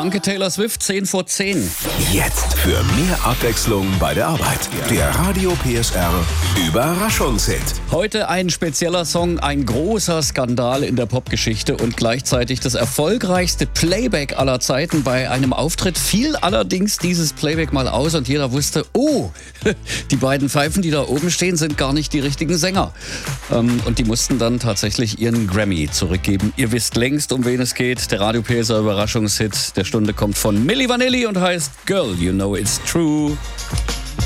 Danke Taylor Swift, 10 vor 10. Jetzt für mehr Abwechslung bei der Arbeit. Der Radio PSR Überraschungshit. Heute ein spezieller Song, ein großer Skandal in der Popgeschichte und gleichzeitig das erfolgreichste Playback aller Zeiten. Bei einem Auftritt fiel allerdings dieses Playback mal aus und jeder wusste, oh, die beiden Pfeifen, die da oben stehen, sind gar nicht die richtigen Sänger. Und die mussten dann tatsächlich ihren Grammy zurückgeben. Ihr wisst längst, um wen es geht. Der Radio PSR Überraschungshit der Stunde kommt von Milli Vanilli und heißt Girl, You Know It's True.